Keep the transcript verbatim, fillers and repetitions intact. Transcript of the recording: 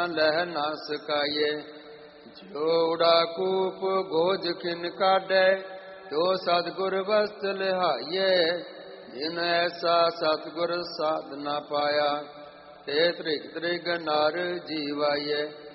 ਲਹਿ ਨਾ ਸਕਾਈਏ। ਜੋੜਾ ਕੂਪ ਗੋਜ ਖਿਨ ਕਾਢੈ, ਜੋ ਸਤਿਗੁਰ ਵਸਤ ਲਿਹਾਈਏ। ਜਿਨ ਐਸਾ ਸਤਿਗੁਰ ਸਾਧ ਨਾ ਪਾਇਆ, ਤੇ ਤ੍ਰਿਗ ਤ੍ਰਿਗ ਨਰ ਜੀਵਾਈਏ।